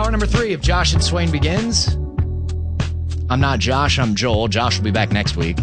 Hour number 3 of Josh and Swain begins. I'm not Josh, I'm Joel. Josh will be back next week.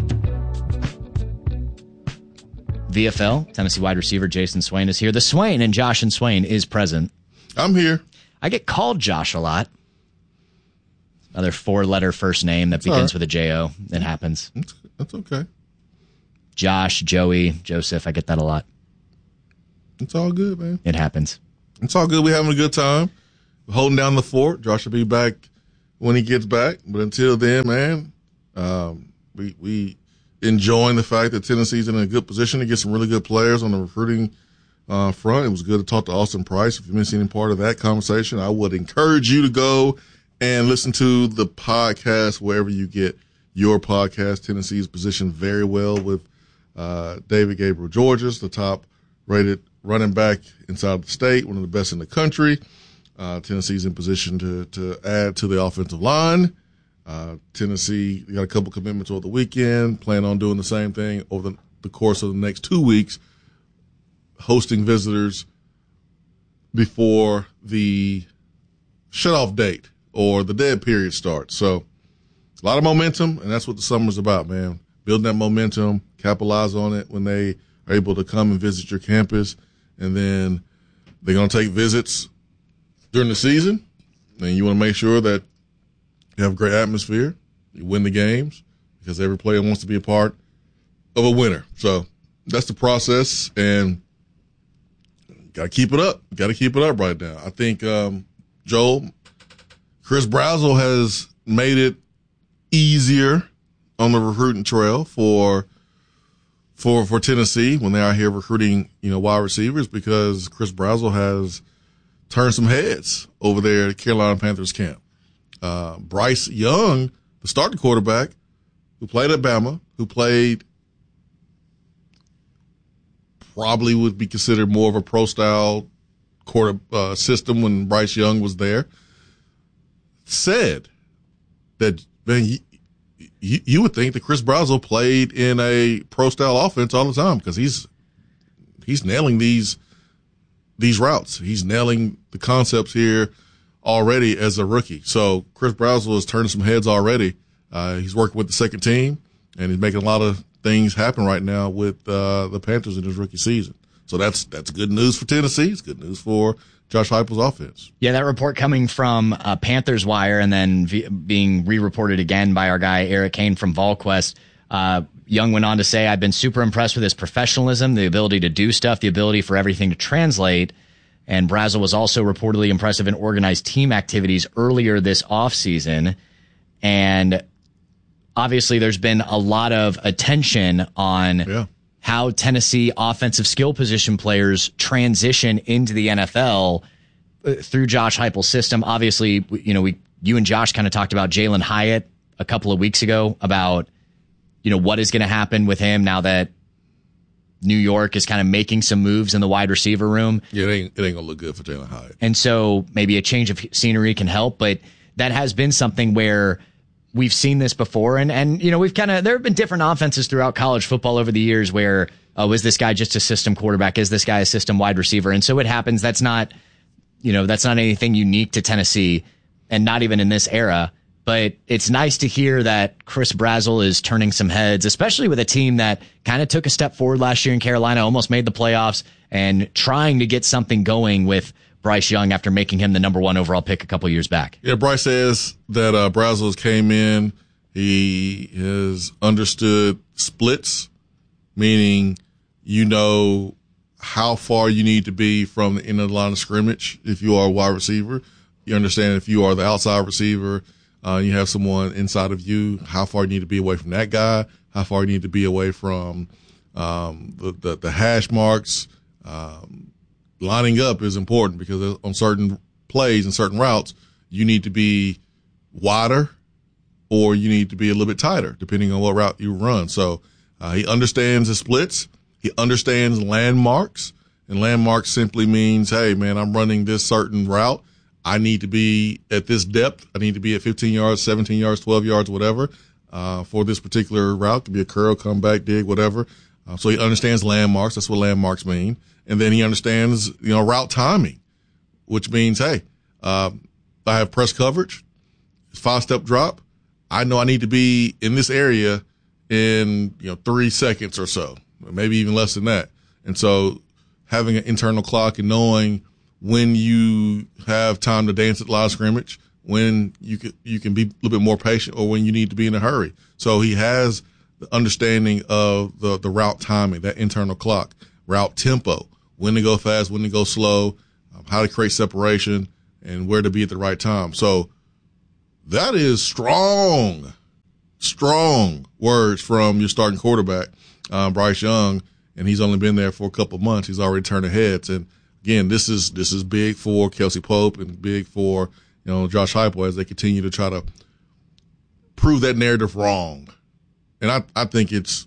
VFL, Tennessee wide receiver Jason Swain is here. The Swain and Josh and Swain is present. I'm here. I get called Josh a lot. Another 4-letter first name that begins with a J-O. It happens. That's okay. Josh, Joey, Joseph. I get that a lot. It's all good, man. It happens. It's all good. We're having a good time. We're holding down the fort. Josh will be back when he gets back. But until then, man, we enjoying the fact that Tennessee's in a good position to get some really good players on the recruiting front. It was good to talk to Austin Price. If you missed any part of that conversation, I would encourage you to go and listen to the podcast wherever you get your podcast. Tennessee is positioned very well with David Gabriel Georges, the top-rated running back inside the state, one of the best in the country. Tennessee's in position to add to the offensive line. Tennessee got a couple commitments over the weekend, plan on doing the same thing over the course of the next 2 weeks, hosting visitors before the shutoff date or the dead period starts. So a lot of momentum, and that's what the summer's about, man. Building that momentum, capitalize on it when they are able to come and visit your campus, and then they're going to take visits during the season, and you want to make sure that you have a great atmosphere, you win the games, because every player wants to be a part of a winner. So that's the process, and got to keep it up. Got to keep it up right now. I think, Joel, Chris Brazzell has made it easier on the recruiting trail for Tennessee when they are here recruiting, wide receivers, because Chris Brazzell has turned some heads over there at Carolina Panthers camp. Bryce Young, the starting quarterback, who played at Bama, who played probably would be considered more of a pro-style system when Bryce Young was there, said that, man, you would think that Chris Brazzell played in a pro-style offense all the time, because he's nailing these routes. He's nailing the concepts here already as a rookie. So Chris Brazzell is turning some heads already. He's working with the second team, and he's making a lot of things happen right now with the Panthers in his rookie season. So that's good news for Tennessee. It's good news for Josh Heupel's offense. Yeah, that report coming from Panthers Wire and then being re-reported again by our guy Eric Kane from VolQuest. Young went on to say, I've been super impressed with his professionalism, the ability to do stuff, the ability for everything to translate. And Brazzell was also reportedly impressive in organized team activities earlier this offseason. And obviously there's been a lot of attention on how Tennessee offensive skill position players transition into the NFL through Josh Heupel's system. Obviously, you and Josh kind of talked about Jalen Hyatt a couple of weeks ago about, what is going to happen with him now that New York is kind of making some moves in the wide receiver room. Yeah, it ain't going to look good for Jalen Hyatt. And so maybe a change of scenery can help, but that has been something where we've seen this before. And we've there have been different offenses throughout college football over the years where, is this guy just a system quarterback? Is this guy a system wide receiver? And so it happens. That's not anything unique to Tennessee, and not even in this era. But it's nice to hear that Chris Brazzell is turning some heads, especially with a team that kind of took a step forward last year in Carolina, almost made the playoffs, and trying to get something going with Bryce Young after making him the number 1 overall pick a couple years back. Yeah, Bryce says that Brazzell has came in. He has understood splits, meaning how far you need to be from the end of the line of scrimmage if you are a wide receiver. You understand if you are the outside receiver, you have someone inside of you, how far you need to be away from that guy, how far you need to be away from the hash marks. Lining up is important because on certain plays and certain routes, you need to be wider or you need to be a little bit tighter, depending on what route you run. So he understands the splits. He understands landmarks. And landmarks simply means, hey, man, I'm running this certain route. I need to be at this depth. I need to be at 15 yards, 17 yards, 12 yards, whatever, for this particular route. It could be a curl, comeback, dig, whatever. So he understands landmarks. That's what landmarks mean. And then he understands, route timing, which means, hey, I have press coverage, 5-step drop. I know I need to be in this area in 3 seconds or so, maybe even less than that. And so having an internal clock and knowing when you have time to dance at line of scrimmage, when you can be a little bit more patient, or when you need to be in a hurry. So he has the understanding of the route timing, that internal clock, route tempo, when to go fast, when to go slow, how to create separation, and where to be at the right time. So that is strong words from your starting quarterback, Bryce Young, and he's only been there for a couple of months. He's already turning heads. And again, this is big for Kelsey Pope and big for Josh Heupel as they continue to try to prove that narrative wrong. And I think it's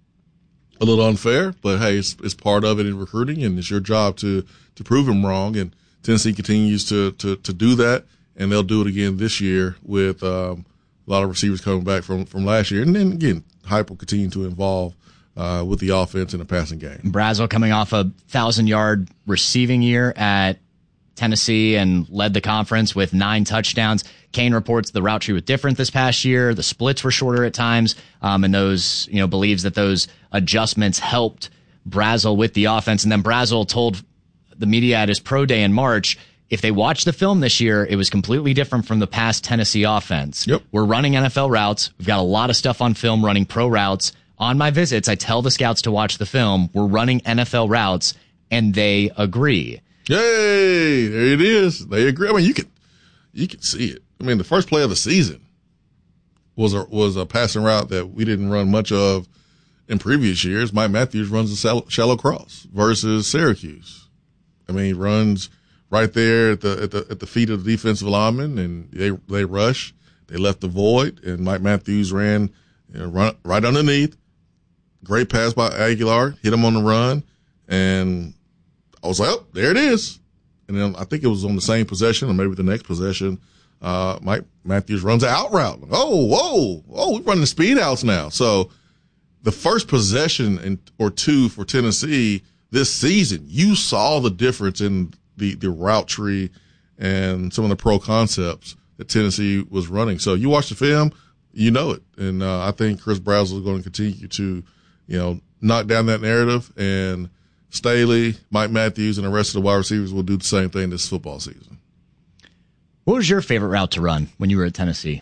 a little unfair, but hey, it's part of it in recruiting, and it's your job to prove him wrong. And Tennessee continues to do that, and they'll do it again this year with a lot of receivers coming back from last year. And then again, Heupel continue to involve with the offense in the passing game. Brazel coming off a 1,000-yard receiving year at Tennessee and led the conference with 9 touchdowns. Kane reports the route tree was different this past year. The splits were shorter at times, and those, believes that those adjustments helped Brazel with the offense. And then Brazel told the media at his pro day in March, if they watch the film this year, it was completely different from the past Tennessee offense. Yep. We're running NFL routes. We've got a lot of stuff on film running pro routes. On my visits, I tell the scouts to watch the film. We're running NFL routes, and they agree. Yay! There it is. They agree. I mean, you can see it. I mean, the first play of the season was a passing route that we didn't run much of in previous years. Mike Matthews runs a shallow cross versus Syracuse. I mean, he runs right there at the feet of the defensive lineman, and they rush. They left the void, and Mike Matthews ran right underneath. Great pass by Aguilar, hit him on the run, and I was like, oh, there it is. And then I think it was on the same possession, or maybe the next possession, Mike Matthews runs an out route. Whoa, we're running speed outs now. So the first possession or two for Tennessee this season, you saw the difference in the route tree and some of the pro concepts that Tennessee was running. So you watch the film, you know it. And I think Chris Brazel is going to continue to, knock down that narrative, and Staley, Mike Matthews, and the rest of the wide receivers will do the same thing this football season. What was your favorite route to run when you were at Tennessee?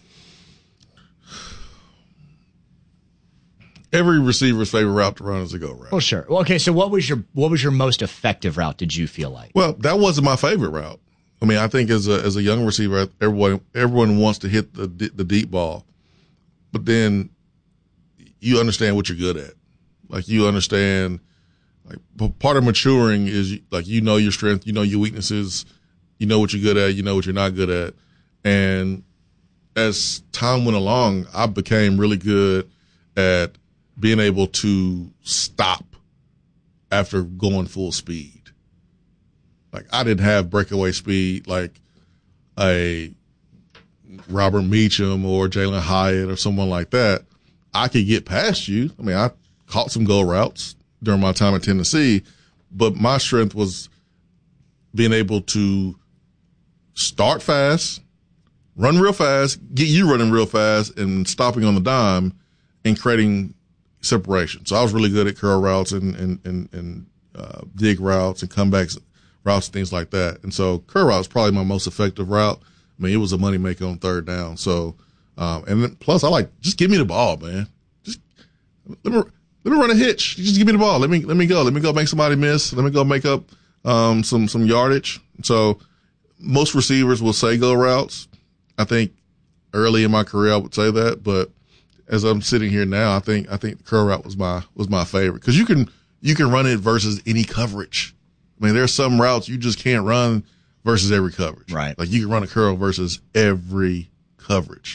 Every receiver's favorite route to run is a go route. Well, sure. Well, okay, so what was your most effective route, did you feel like? Well, that wasn't my favorite route. I mean, I think as a young receiver, everyone wants to hit the deep ball, but then you understand what you're good at. Like, you understand, like, part of maturing is, like, your strength, your weaknesses, what you're good at, what you're not good at. And as time went along, I became really good at being able to stop after going full speed. Like, I didn't have breakaway speed like a Robert Meacham or Jalen Hyatt or someone like that. I could get past you. I mean, I caught some go routes during my time at Tennessee, but my strength was being able to start fast, run real fast, get you running real fast, and stopping on the dime and creating separation. So I was really good at curl routes and dig routes and comebacks routes, things like that. And so curl route is probably my most effective route. I mean, it was a moneymaker on third down. So, and then plus I just give me the ball, man. Just let me run a hitch. Just give me the ball. Let me go. Let me go make somebody miss. Let me go make up some yardage. So most receivers will say go routes. I think early in my career I would say that, but as I'm sitting here now, I think the curl route was my favorite, because you can run it versus any coverage. I mean, there's some routes you just can't run versus every coverage. Right. Like, you can run a curl versus every coverage,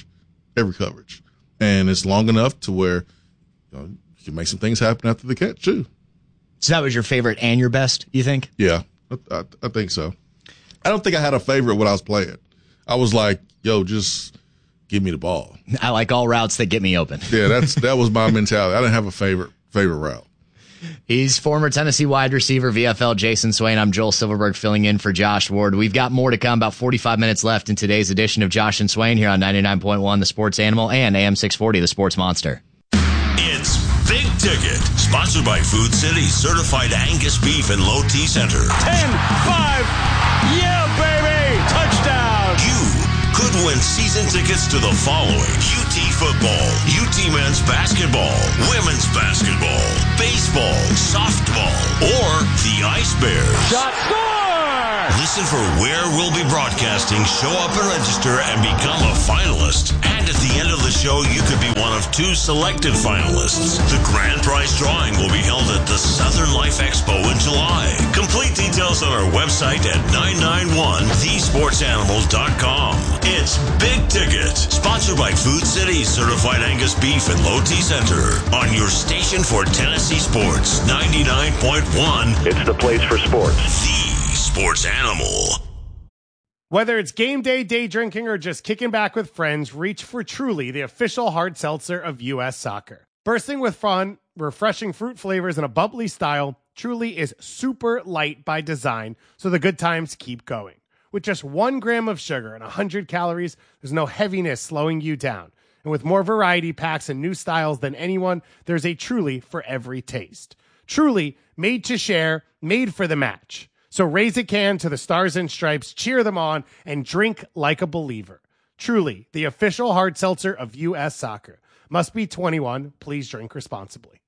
and it's long enough to where you can make some things happen after the catch too. So that was your favorite and your best, you think? Yeah, I think so. I don't think I had a favorite when I was playing. I was like, yo, just give me the ball. I like all routes that get me open. Yeah, that was my mentality. I didn't have a favorite route. He's former Tennessee wide receiver, VFL Jason Swain. I'm Joel Silverberg filling in for Josh Ward. We've got more to come, about 45 minutes left in today's edition of Josh and Swain here on 99.1 The Sports Animal and AM 640 The Sports Monster. It's Big Ticket, sponsored by Food City, certified Angus beef and low T center. 10-5, yeah, baby, touchdown. You could win season tickets to the following: UT football, UT men's basketball, women's basketball, baseball, softball, or the Ice Bears. Shot, score! Listen for where we'll be broadcasting, show up and register, and become a finalist. And at the end of the show, you could be one of 2 selected finalists. The grand prize drawing will be held at the Southern Life Expo in July. Complete details on our website at 991thesportsanimals.com. It's Big Ticket, sponsored by Food City, certified Angus beef and low T center, on your station for Tennessee sports, 99.1. It's the place for sports. The Sports Animal. Whether it's game day, day drinking, or just kicking back with friends, reach for Truly, the official hard seltzer of U.S. Soccer. Bursting with fun, refreshing fruit flavors, and a bubbly style, Truly is super light by design, so the good times keep going. With just 1 gram of sugar and 100 calories, there's no heaviness slowing you down. And with more variety packs and new styles than anyone, there's a Truly for every taste. Truly, made to share, made for the match. So raise a can to the Stars and Stripes, cheer them on, and drink like a believer. Truly, the official hard seltzer of U.S. Soccer. Must be 21. Please drink responsibly.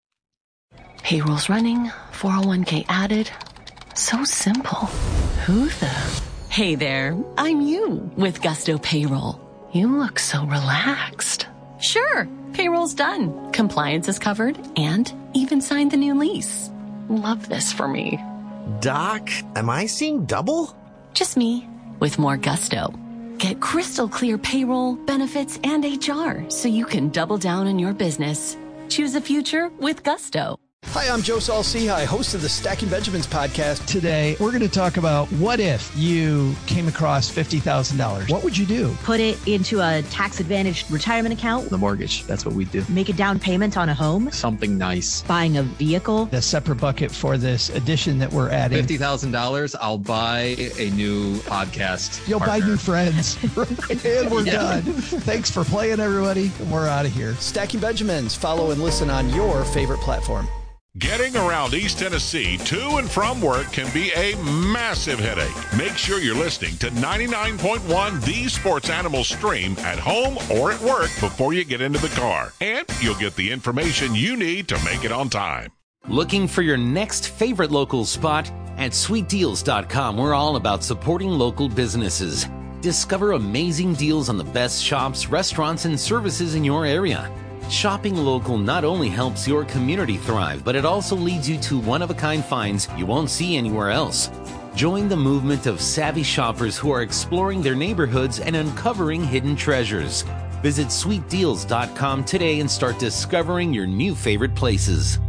Payroll's running, 401k added. So simple. Who the? Hey there, I'm you with Gusto Payroll. You look so relaxed. Sure, payroll's done. Compliance is covered and even signed the new lease. Love this for me. Doc, am I seeing double? Just me with more gusto. Get crystal clear payroll, benefits, and HR so you can double down on your business. Choose a future with Gusto. Hi, I'm Joe Saul-Sehy, host of the Stacking Benjamins podcast. Today, we're going to talk about what if you came across $50,000. What would you do? Put it into a tax-advantaged retirement account. The mortgage, that's what we do. Make a down payment on a home. Something nice. Buying a vehicle. The separate bucket for this addition that we're adding. $50,000, I'll buy a new podcast. You'll partner. buy new friends. And we're done. Thanks for playing, everybody. And we're out of here. Stacking Benjamins. Follow and listen on your favorite platform. Getting around East Tennessee to and from work can be a massive headache. Make sure you're listening to 99.1 The Sports Animal stream at home or at work before you get into the car. And you'll get the information you need to make it on time. Looking for your next favorite local spot? At sweetdeals.com, we're all about supporting local businesses. Discover amazing deals on the best shops, restaurants, and services in your area. Shopping local not only helps your community thrive, but it also leads you to one-of-a-kind finds you won't see anywhere else. Join the movement of savvy shoppers who are exploring their neighborhoods and uncovering hidden treasures. Visit sweetdeals.com today and start discovering your new favorite places.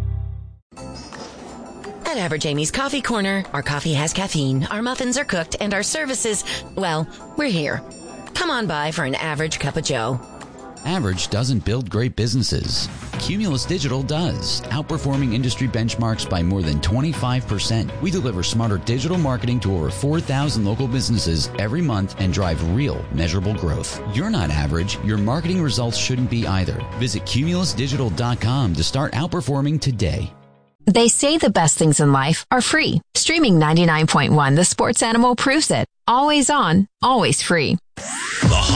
At Average Amy's Coffee Corner, our coffee has caffeine, our muffins are cooked, and our services, well, we're here. Come on by for an average cup of joe. Average doesn't build great businesses. Cumulus Digital does, outperforming industry benchmarks by more than 25%. We deliver smarter digital marketing to over 4,000 local businesses every month and drive real, measurable growth. You're not average. Your marketing results shouldn't be either. Visit cumulusdigital.com to start outperforming today. They say the best things in life are free. Streaming 99.1 The Sports Animal proves it. Always on, always free. The